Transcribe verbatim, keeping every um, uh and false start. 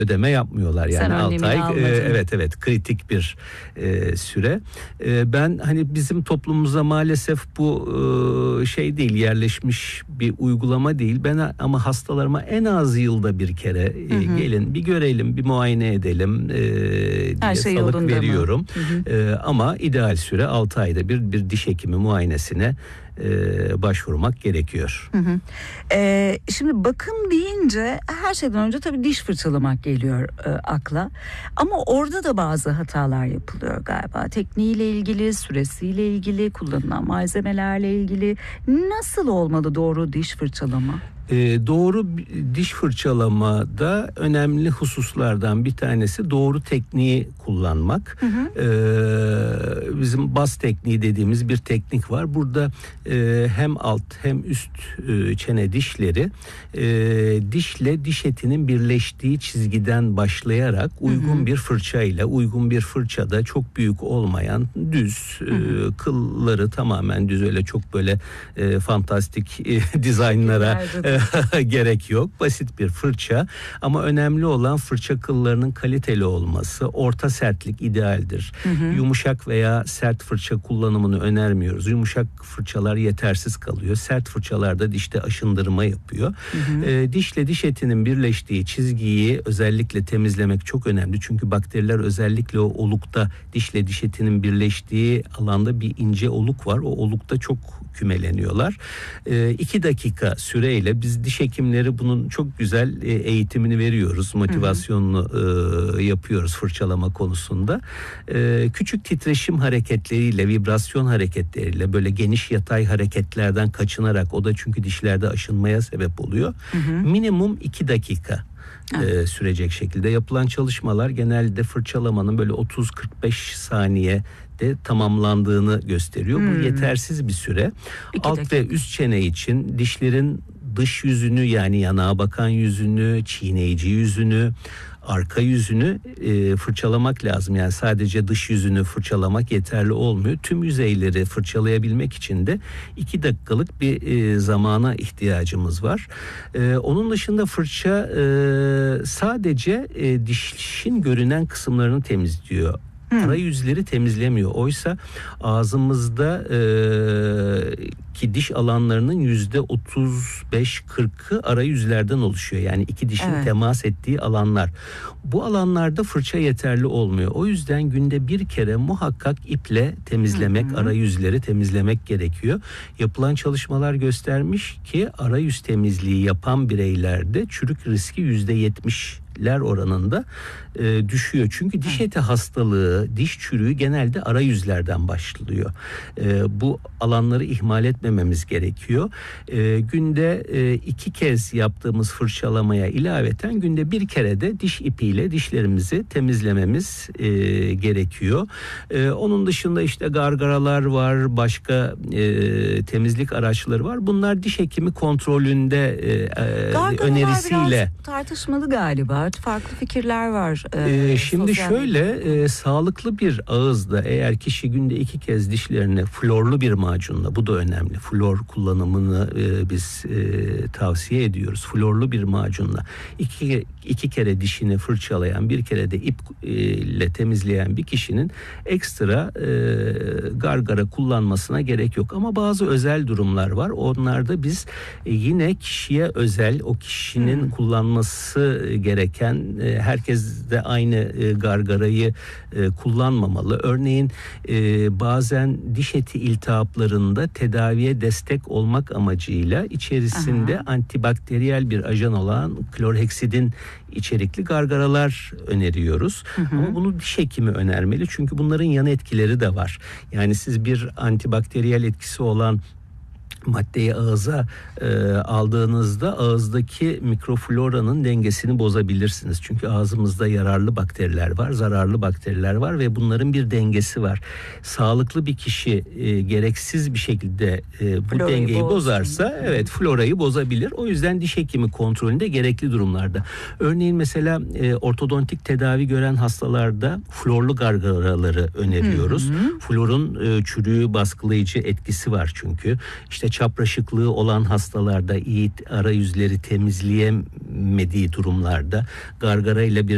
ödeme yapmıyorlar. Yani Sen altı önlemini ay e, almadın. evet evet kritik bir e, süre. E, ben hani bizim toplumumuza maalesef bu e, şey değil, yerleşmiş bir uygulama değil. Ben ama hastalarıma en az yılda bir kere e, Hı hı. gelin bir görelim, bir muayene edelim e, Her diye şey salık yolunda mı? veriyorum. Hı hı. E, ama ideal süre altı ayda bir bir diş hekimi muayenesine e, başvurmak gerekiyor. Hı hı. Ee, şimdi bakım deyince her şeyden önce tabii diş fırçalamak geliyor e, akla. Ama orada da bazı hatalar yapılıyor galiba. Tekniğiyle ilgili, süresiyle ilgili, kullanılan malzemelerle ilgili. Nasıl olmalı doğru diş fırçalama? Ee, doğru diş fırçalamada önemli hususlardan bir tanesi doğru tekniği kullanmak. Hı hı. Ee, bizim bas tekniği dediğimiz bir teknik var. Burada e, hem alt hem üst e, çene dişleri e, dişle diş etinin birleştiği çizgiden başlayarak uygun hı hı. bir fırçayla, uygun bir fırçada çok büyük olmayan düz hı hı. E, kılları tamamen düz, öyle çok böyle e, fantastik e, dizaynlara gerek yok. Basit bir fırça ama önemli olan fırça kıllarının kaliteli olması. Orta sertlik idealdir. Hı hı. Yumuşak veya sert fırça kullanımını önermiyoruz. Yumuşak fırçalar yetersiz kalıyor. Sert fırçalarda dişte aşındırma yapıyor. Hı hı. E, dişle diş etinin birleştiği çizgiyi özellikle temizlemek çok önemli. Çünkü bakteriler özellikle o olukta, dişle diş etinin birleştiği alanda bir ince oluk var. O olukta çok kümeleniyorlar. E, iki dakika süreyle biz diş hekimleri bunun çok güzel e, eğitimini veriyoruz. Motivasyonunu e, yapıyoruz fırçalama konusunda. E, küçük titreşim hareketleriyle, vibrasyon hareketleriyle, böyle geniş yatay hareketlerden kaçınarak, o da çünkü dişlerde aşınmaya sebep oluyor. Hı hı. Minimum iki dakika e, sürecek şekilde yapılan çalışmalar genelde fırçalamanın böyle otuz kırk beş saniye de tamamlandığını gösteriyor. Hmm. Bu yetersiz bir süre. İki Alt dakika. Ve üst çene için dişlerin dış yüzünü, yani yanağa bakan yüzünü, çiğneyici yüzünü, arka yüzünü e, fırçalamak lazım. Yani sadece dış yüzünü fırçalamak yeterli olmuyor. Tüm yüzeyleri fırçalayabilmek için de iki dakikalık bir e, zamana ihtiyacımız var. E, onun dışında fırça e, sadece e, dişin görünen kısımlarını temizliyor. Hmm. Arayüzleri temizlemiyor. Oysa ağzımızda e, ki diş alanlarının yüzde otuz beş kırkı arayüzlerden oluşuyor. Yani iki dişin evet. temas ettiği alanlar. Bu alanlarda fırça yeterli olmuyor. O yüzden günde bir kere muhakkak iple temizlemek, hmm. arayüzleri temizlemek gerekiyor. Yapılan çalışmalar göstermiş ki arayüz temizliği yapan bireylerde çürük riski yüzde yetmişler oranında e, düşüyor. Çünkü diş eti hastalığı, diş çürüğü genelde arayüzlerden başlıyor. E, bu alanları ihmal etmememiz gerekiyor. E, günde e, iki kez yaptığımız fırçalamaya ilaveten günde bir kere de diş ipiyle dişlerimizi temizlememiz e, gerekiyor. E, onun dışında işte gargaralar var, başka e, temizlik araçları var. Bunlar diş hekimi kontrolünde e, önerisiyle. Biraz tartışmalı galiba. Farklı fikirler var. Ee, şimdi şöyle e, sağlıklı bir ağızda eğer kişi günde iki kez dişlerini florlu bir macunla, bu da önemli, flor kullanımını e, biz e, tavsiye ediyoruz. Florlu bir macunla iki, iki kere dişini fırçalayan, bir kere de ip e, ile temizleyen bir kişinin ekstra e, gargara kullanmasına gerek yok. Ama bazı özel durumlar var. Onlarda biz e, yine kişiye özel, o kişinin hmm. kullanması gereken, e, herkes de aynı e, gargarayı e, kullanmamalı. Örneğin e, bazen diş eti iltihaplarında tedaviye destek olmak amacıyla içerisinde Aha. antibakteriyel bir ajan olan klorheksidin içerikli gargaralar öneriyoruz. Hı hı. Ama bunu diş hekimi önermeli. Çünkü bunların yan etkileri de var. Yani siz bir antibakteriyel etkisi olan maddeyi ağza e, aldığınızda ağızdaki mikrofloranın dengesini bozabilirsiniz. Çünkü ağzımızda yararlı bakteriler var, zararlı bakteriler var ve bunların bir dengesi var. Sağlıklı bir kişi e, gereksiz bir şekilde e, bu florayı dengeyi bozsun. bozarsa evet florayı bozabilir. O yüzden diş hekimi kontrolünde gerekli durumlarda. Örneğin mesela e, ortodontik tedavi gören hastalarda florlu gargaraları öneriyoruz. Hı hı. Florun e, çürüğü baskılayıcı etkisi var çünkü. İşte çapraşıklığı olan hastalarda, iyi arayüzleri temizleyemediği durumlarda gargara ile bir